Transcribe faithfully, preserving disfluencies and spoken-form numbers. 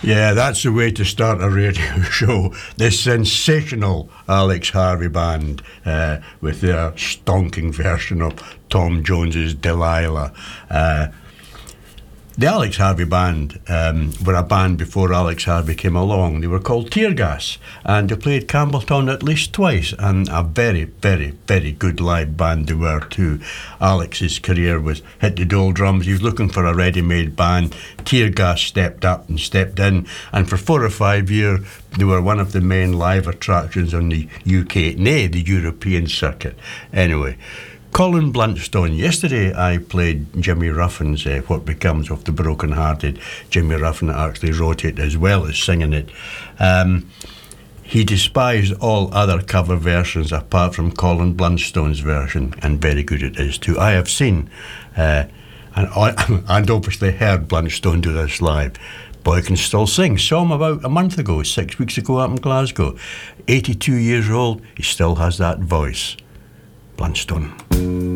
Yeah, that's the way to start a radio show. The sensational Alex Harvey Band uh, with their stonking version of Tom Jones's Delilah. Uh, the Alex Harvey Band um, were a band before Alex Harvey came along. They were called Tear Gas, and they played Campbelltown at least twice, and a very, very, very good live band they were too. Alex's career was hit the doldrums. drums. He was looking for a ready-made band. Tear Gas stepped up and stepped in, and for four or five years they were one of the main live attractions on the U K, nay, the European circuit. Anyway, Colin Bluntstone. Yesterday I played Jimmy Ruffin's uh, What Becomes of the Broken Hearted. Jimmy Ruffin actually wrote it as well as singing it. Um, he despised all other cover versions apart from Colin Bluntstone's version, and very good it is too. I have seen uh, and, and obviously heard Bluntstone do this live. Boy can still sing. Saw him about a month ago, six weeks ago up in Glasgow. eighty-two years old, he still has that voice. Bluntstone.